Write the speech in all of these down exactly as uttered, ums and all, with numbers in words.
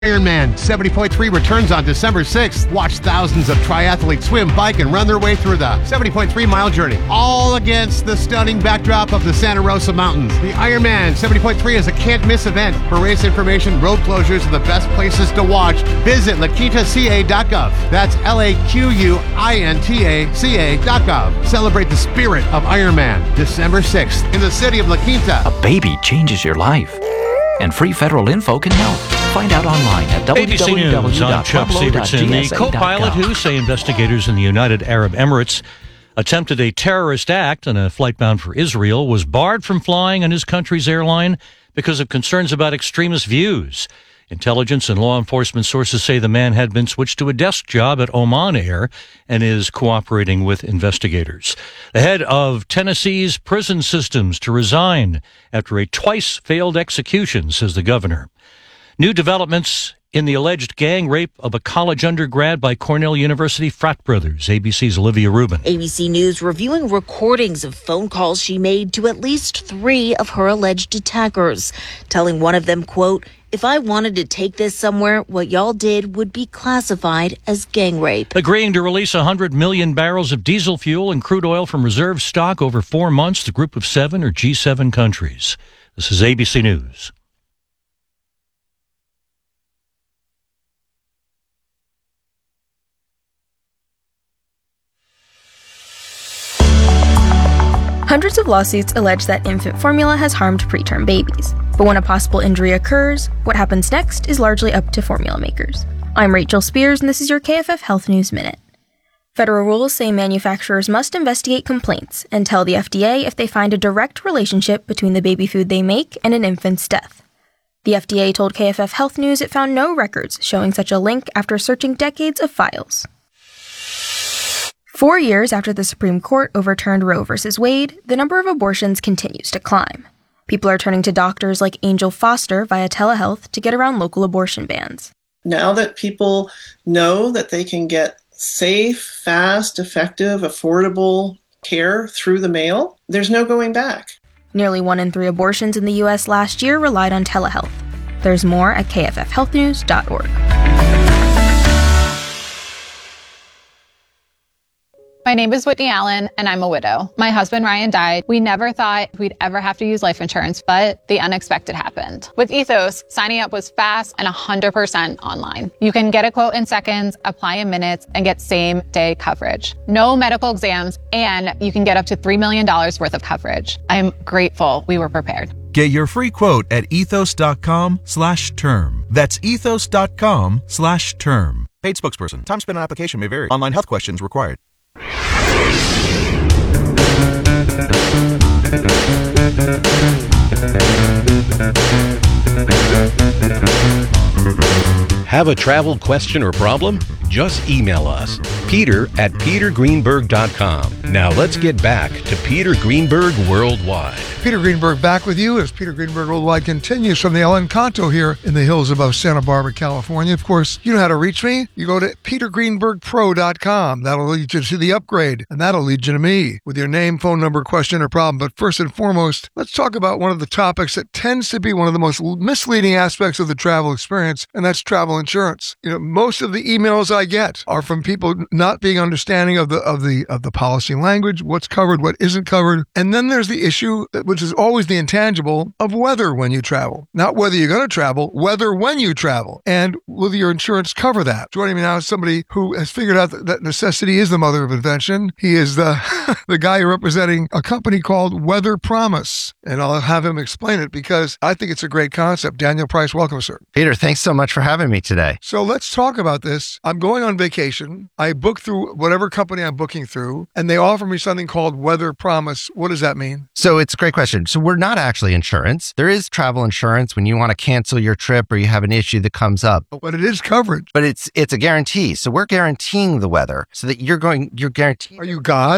Ironman seventy point three returns on December sixth. Watch thousands of triathletes swim, bike, and run their way through the seventy point three mile journey, all against the stunning backdrop of the Santa Rosa Mountains. The Ironman seventy point three is a can't-miss event. For race information, road closures, and the best places to watch, visit la quinta c a dot gov. That's L A Q U I N T A C A dot gov. Celebrate the spirit of Ironman, December sixth, in the city of La Quinta. A baby changes your life, and free federal info can help. Find out online at A B C News. I'm Chuck Severson. The co-pilot who say investigators in the United Arab Emirates attempted a terrorist act on a flight bound for Israel was barred from flying on his country's airline because of concerns about extremist views. Intelligence and law enforcement sources say the man had been switched to a desk job at Oman Air and is cooperating with investigators. The head of Tennessee's prison systems to resign after a twice failed execution, says the governor. New developments in the alleged gang rape of a college undergrad by Cornell University frat brothers. A B C's Olivia Rubin. A B C News reviewing recordings of phone calls she made to at least three of her alleged attackers, telling one of them, quote, "If I wanted to take this somewhere, what y'all did would be classified as gang rape." Agreeing to release one hundred million barrels of diesel fuel and crude oil from reserve stock over four months, the group of seven or G seven countries. This is A B C News. Hundreds of lawsuits allege that infant formula has harmed preterm babies. But when a possible injury occurs, what happens next is largely up to formula makers. I'm Rachel Spears, and this is your K F F Health News Minute. Federal rules say manufacturers must investigate complaints and tell the F D A if they find a direct relationship between the baby food they make and an infant's death. The F D A told K F F Health News it found no records showing such a link after searching decades of files. Four years after the Supreme Court overturned Roe v. Wade, the number of abortions continues to climb. People are turning to doctors like Angel Foster via telehealth to get around local abortion bans. Now that people know that they can get safe, fast, effective, affordable care through the mail, there's no going back. Nearly one in three abortions in the U S last year relied on telehealth. There's more at k f f health news dot org. My name is Whitney Allen, and I'm a widow. My husband, Ryan, died. We never thought we'd ever have to use life insurance, but the unexpected happened. With Ethos, signing up was fast and one hundred percent online. You can get a quote in seconds, apply in minutes, and get same-day coverage. No medical exams, and you can get up to three million dollars worth of coverage. I'm grateful we were prepared. Get your free quote at ethos.com slash term. That's ethos.com slash term. Paid spokesperson. Time spent on application may vary. Online health questions required. Have a travel question or problem? Just email us, Peter at peter greenberg dot com. Now let's get back to Peter Greenberg Worldwide. Peter Greenberg back with you as Peter Greenberg Worldwide continues from the El Encanto here in the hills above Santa Barbara, California. Of course, you know how to reach me. You go to peter greenberg pro dot com. That'll lead you to the upgrade, and that'll lead you to me with your name, phone number, question, or problem. But first and foremost, let's talk about one of the topics that tends to be one of the most misleading aspects of the travel experience, and that's travel insurance. You know, most of the emails I get are from people not being understanding of the of the of the policy language, what's covered, what isn't covered, and then there's the issue, which is always the intangible, of whether when you travel, not whether you're going to travel, whether when you travel, and will your insurance cover that? Joining me now is somebody who has figured out that, that necessity is the mother of invention. He is the the guy representing a company called Weather Promise, and I'll have him explain it because I think it's a great concept. Daniel Price, welcome, sir. Peter, thanks so much for having me today. So let's talk about this. I'm going on vacation. I book through whatever company I'm booking through, and they offer me something called Weather Promise. What does that mean? So it's a great question. So we're not actually insurance. There is travel insurance when you want to cancel your trip or you have an issue that comes up. But it is coverage. But it's it's a guarantee. So we're guaranteeing the weather so that you're going, you're guaranteed. Are you God?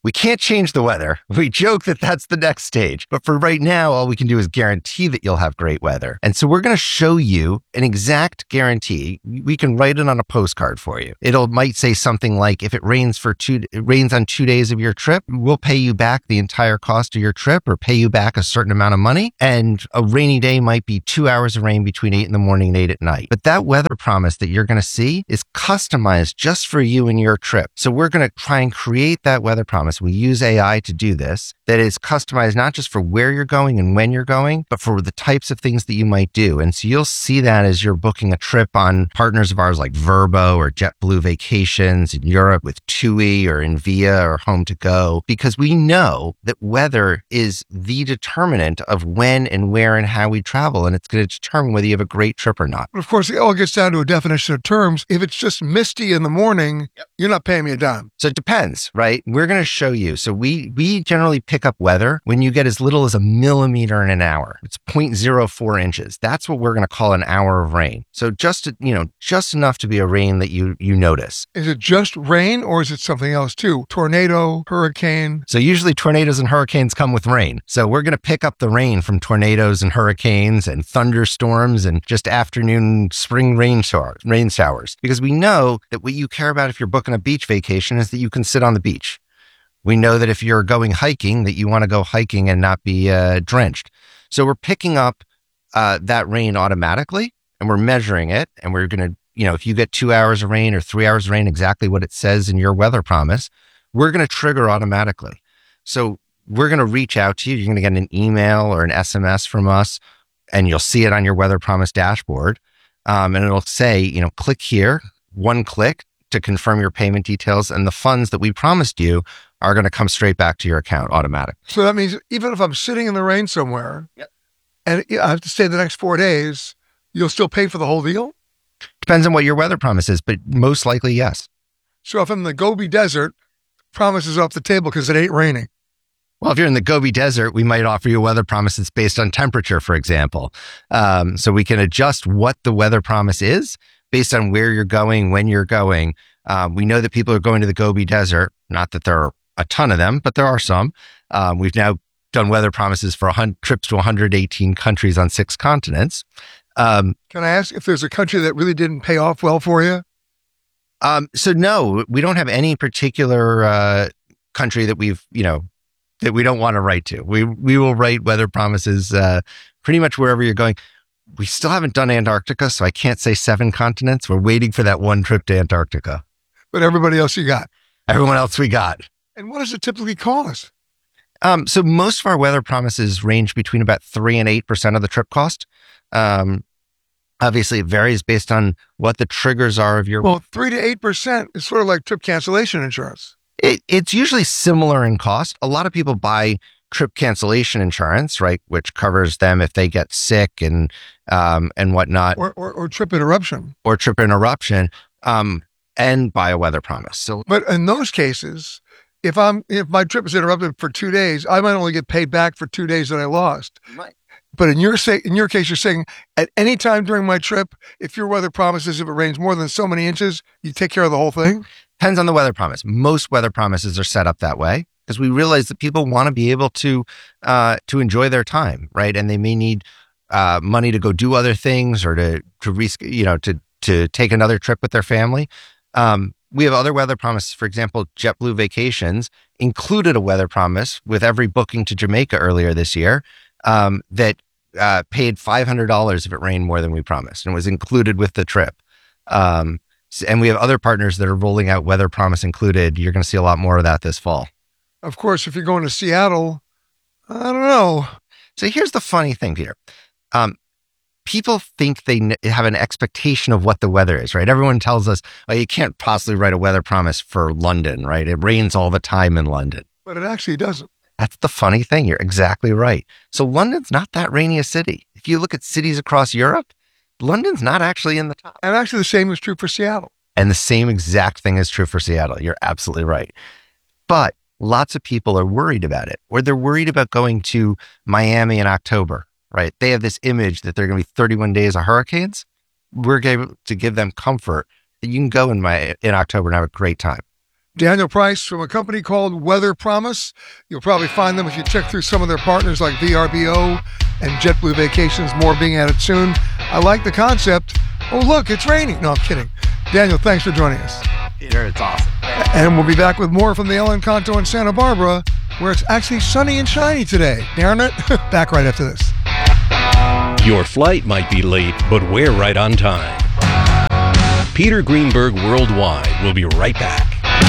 We can't change the weather. We joke that that's the next stage. But for right now, all we can do is guarantee that you'll have great weather. And so we're going to show you an exact guarantee. We can write it on a postcard for you. It'll might say something like, if it rains for two, it rains on two days of your trip, we'll pay you back the entire cost of your trip or pay you back a certain amount of money. And a rainy day might be two hours of rain between eight in the morning and eight at night. But that weather promise that you're going to see is customized just for you and your trip. So we're going to try and create that weather promise. We use A I to do this, that is customized not just for where you're going and when you're going, but for the types of things that you might do. And so you'll see that as you're booking a trip on partners of ours like Vrbo or JetBlue Vacations in Europe with TUI or Envia or Home to Go, because we know that weather is the determinant of when and where and how we travel. And it's going to determine whether you have a great trip or not. But of course, it all gets down to a definition of terms. If it's just misty in the morning, yep. You're not paying me a dime. So it depends, right? We're going to show you. So we, we generally pick up weather when you get as little as a millimeter in an hour. It's zero point zero four inches. That's what we're going to call an hour of rain. So just, you know, just enough to be a rain that you, you notice. Is it just rain or is it something else too? Tornado, hurricane? So usually tornadoes and hurricanes come with rain. So we're going to pick up the rain from tornadoes and hurricanes and thunderstorms and just afternoon spring rain showers, rain showers, because we know that what you care about if you're booking a beach vacation is that you can sit on the beach. We know that if you're going hiking, that you want to go hiking and not be uh, drenched. So we're picking up uh, that rain automatically and we're measuring it. And we're going to, you know, if you get two hours of rain or three hours of rain, exactly what it says in your weather promise, we're going to trigger automatically. So we're going to reach out to you. You're going to get an email or an S M S from us and you'll see it on your weather promise dashboard. Um, and it'll say, you know, click here, one click to confirm your payment details. And the funds that we promised you are going to come straight back to your account automatically. So that means even if I'm sitting in the rain somewhere yep. and I have to stay the next four days, you'll still pay for the whole deal? Depends on what your weather promise is, but most likely, yes. So if I'm in the Gobi Desert, promise is off the table because it ain't raining. Well, if you're in the Gobi Desert, we might offer you a weather promise that's based on temperature, for example. Um, so we can adjust what the weather promise is based on where you're going, when you're going. Um, we know that people are going to the Gobi Desert, not that there are a ton of them, but there are some. Um, we've now done weather promises for one hundred, trips to one hundred eighteen countries on six continents. Um, Can I ask if there's a country that really didn't pay off well for you? Um, so no, we don't have any particular uh, country that we've, you know, that we don't want to write to. We we will write weather promises uh, pretty much wherever you're going. We still haven't done Antarctica, so I can't say seven continents. We're waiting for that one trip to Antarctica. But everybody else you got? Everyone else we got. And what does it typically cost? Um, so most of our weather promises range between about three and eight percent of the trip cost. Um, obviously, it varies based on what the triggers are of your. Well, three to eight percent is sort of like trip cancellation insurance. It, it's usually similar in cost. A lot of people buy trip cancellation insurance, right, which covers them if they get sick and um, and whatnot, or, or or trip interruption, or trip interruption, um, and buy a weather promise. So, but in those cases. If I'm if my trip is interrupted for two days, I might only get paid back for two days that I lost. Right. But in your say in your case, you're saying at any time during my trip, if your weather promises if it rains more than so many inches, you take care of the whole thing? Depends on the weather promise. Most weather promises are set up that way because we realize that people want to be able to uh, to enjoy their time, right? And they may need uh, money to go do other things or to to risk, you know, to to take another trip with their family. Um, We have other weather promises. For example, JetBlue Vacations included a weather promise with every booking to Jamaica earlier this year um, that uh, paid five hundred dollars if it rained more than we promised and was included with the trip. Um, and we have other partners that are rolling out weather promise included. You're going to see a lot more of that this fall. Of course, if you're going to Seattle, I don't know. So here's the funny thing, Peter. Um, People think they have an expectation of what the weather is, right? Everyone tells us, oh, you can't possibly write a weather promise for London, right? It rains all the time in London. But it actually doesn't. That's the funny thing. You're exactly right. So London's not that rainy a city. If you look at cities across Europe, London's not actually in the top. And actually the same is true for Seattle. And the same exact thing is true for Seattle. You're absolutely right. But lots of people are worried about it, or they're worried about going to Miami in October. Right. They have this image that they're going to be thirty-one days of hurricanes. We're able to give them comfort that you can go in my in October and have a great time. Daniel Price from a company called Weather Promise. You'll probably find them if you check through some of their partners like V R B O and JetBlue Vacations, more being added soon. I like the concept. Oh, look, it's raining. No, I'm kidding. Daniel, thanks for joining us. Peter, it's awesome. And we'll be back with more from the El Encanto in Santa Barbara, where it's actually sunny and shiny today. Darn it. Back right after this. Your flight might be late, but we're right on time. Peter Greenberg Worldwide will be right back.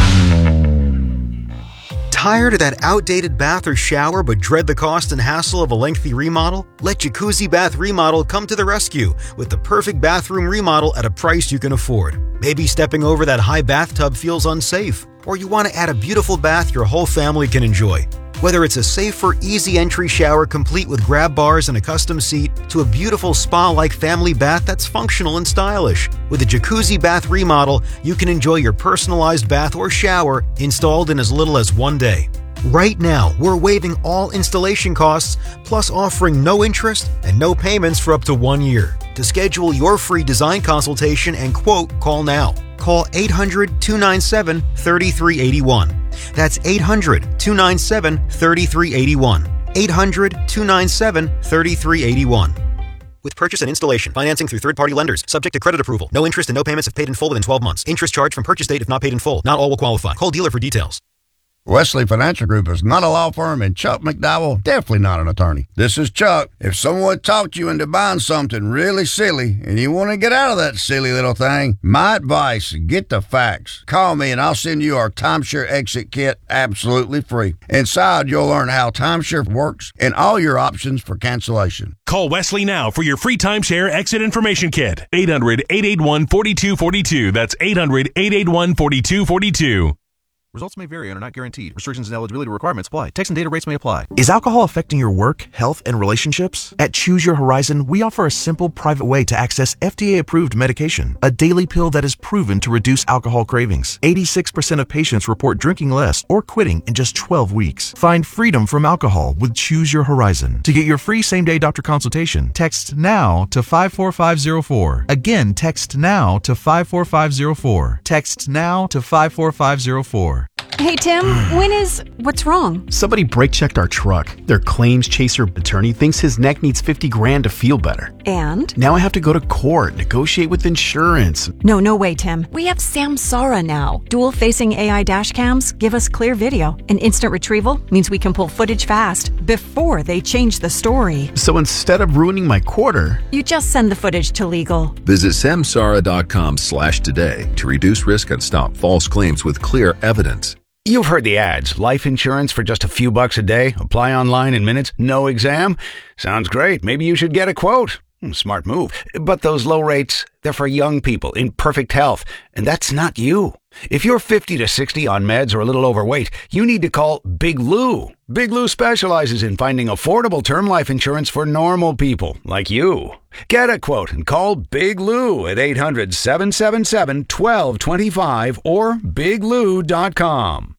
Tired of that outdated bath or shower but dread the cost and hassle of a lengthy remodel? Let Jacuzzi Bath Remodel come to the rescue with the perfect bathroom remodel at a price you can afford. Maybe stepping over that high bathtub feels unsafe, or you want to add a beautiful bath your whole family can enjoy. Whether it's a safer, easy entry shower complete with grab bars and a custom seat, to a beautiful spa-like family bath that's functional and stylish. With a Jacuzzi Bath Remodel, you can enjoy your personalized bath or shower installed in as little as one day. Right now, we're waiving all installation costs, plus offering no interest and no payments for up to one year. To schedule your free design consultation and quote, call now. Call eight hundred, two nine seven, three three eight one. That's eight hundred, two nine seven, three three eight one. eight hundred, two nine seven, three three eight one. With purchase and installation, financing through third-party lenders, subject to credit approval. No interest and no payments if paid in full within twelve months. Interest charged from purchase date if not paid in full. Not all will qualify. Call dealer for details. Wesley Financial Group is not a law firm, and Chuck McDowell definitely not an attorney. This is Chuck. If someone talked you into buying something really silly and you want to get out of that silly little thing, my advice, get the facts. Call me and I'll send you our timeshare exit kit absolutely free. Inside, you'll learn how timeshare works and all your options for cancellation. Call Wesley now for your free timeshare exit information kit. eight hundred, eight eight one, four two four two. That's eight hundred, eight eight one, four two four two. Results may vary and are not guaranteed. Restrictions and eligibility requirements apply. Text and data rates may apply. Is alcohol affecting your work, health, and relationships? At Choose Your Horizon, we offer a simple, private way to access F D A-approved medication, a daily pill that is proven to reduce alcohol cravings. eighty-six percent of patients report drinking less or quitting in just twelve weeks. Find freedom from alcohol with Choose Your Horizon. To get your free same-day doctor consultation, text NOW to five four five zero four. Again, text NOW to five four five zero four. Text NOW to five four five zero four. Hey, Tim, when is... What's wrong? Somebody brake-checked our truck. Their claims chaser attorney thinks his neck needs fifty grand to feel better. And? Now I have to go to court, negotiate with insurance. No, no way, Tim. We have Samsara now. Dual-facing A I dash cams give us clear video. And instant retrieval means we can pull footage fast before they change the story. So instead of ruining my quarter... You just send the footage to legal. Visit samsara.com slash today to reduce risk and stop false claims with clear evidence. You've heard the ads. Life insurance for just a few bucks a day. Apply online in minutes. No exam. Sounds great. Maybe you should get a quote. Smart move. But those low rates, they're for young people in perfect health. And that's not you. If you're fifty to sixty on meds or a little overweight, you need to call Big Lou. Big Lou specializes in finding affordable term life insurance for normal people like you. Get a quote and call Big Lou at eight hundred, seven seven seven, one two two five or big lou dot com.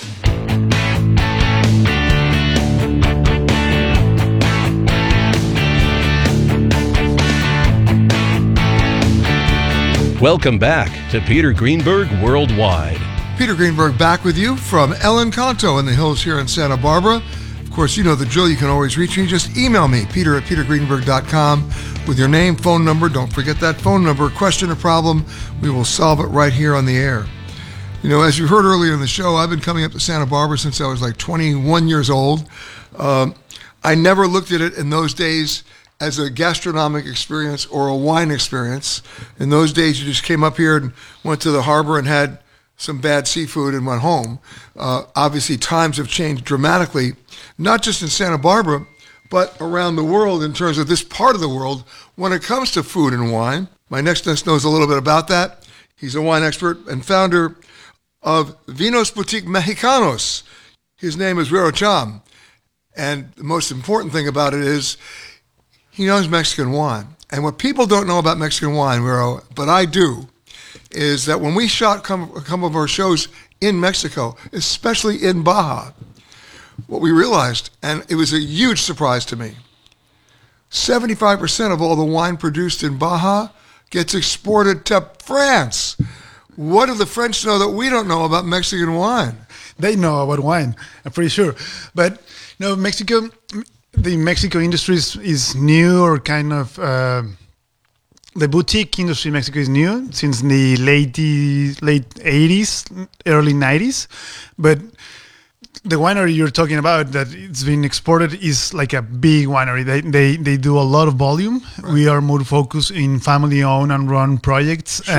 Welcome back to Peter Greenberg Worldwide. Peter Greenberg back with you from El Encanto in the hills here in Santa Barbara. Of course, you know the drill. You can always reach me. Just email me, peter at peter greenberg dot com, with your name, phone number. Don't forget that phone number. Question or problem, we will solve it right here on the air. You know, as you heard earlier in the show, I've been coming up to Santa Barbara since I was like twenty-one years old. Um, I never looked at it in those days as a gastronomic experience or a wine experience. In those days, you just came up here and went to the harbor and had some bad seafood and went home. Uh, obviously, times have changed dramatically, not just in Santa Barbara, but around the world in terms of this part of the world when it comes to food and wine. My next guest knows a little bit about that. He's a wine expert and founder of Vinos Boutique Mexicanos. His name is Rero Cham. And the most important thing about it is he knows Mexican wine. And what people don't know about Mexican wine, Rero, but I do, is that when we shot some of our shows in Mexico, especially in Baja, what we realized, and it was a huge surprise to me, seventy-five percent of all the wine produced in Baja gets exported to France. What do the French know that we don't know about Mexican wine? They know about wine, I'm pretty sure. But, you know, Mexico, the Mexico industry is, is new or kind of... Uh, the boutique industry in Mexico is new since the late late eighties, early nineties, but the winery you're talking about that it's been exported is like a big winery. They they, they do a lot of volume. Right. We are more focused in family-owned and run projects. Sure.